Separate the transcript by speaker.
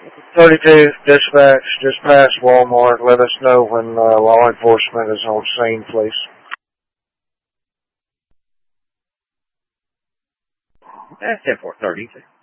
Speaker 1: 32, dispatch, just past Walmart. Let us know when law enforcement is on scene, please.
Speaker 2: That's 10-4-30.